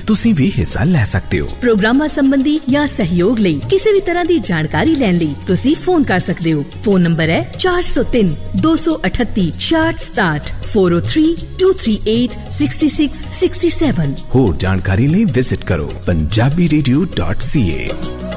ਤੁਸੀਂ ਵੀ ਹਿੱਸਾ ਲੈ ਸਕਦੇ ਹੋ। ਪ੍ਰੋਗਰਾਮਾਂ ਸੰਬੰਧੀ ਜਾਂ ਸਹਿਯੋਗ ਲਈ ਕਿਸੇ ਵੀ ਤਰ੍ਹਾਂ ਦੀ ਜਾਣਕਾਰੀ ਲੈਣ ਲਈ ਤੁਸੀਂ ਫੋਨ ਕਰ ਸਕਦੇ ਹੋ। ਫੋਨ ਨੰਬਰ ਹੈ 403 238 6667 403 238 6667। ਹੋਰ ਜਾਣਕਾਰੀ ਲਈ ਵਿਜ਼ਿਟ ਕਰੋ punjabiradio.ca।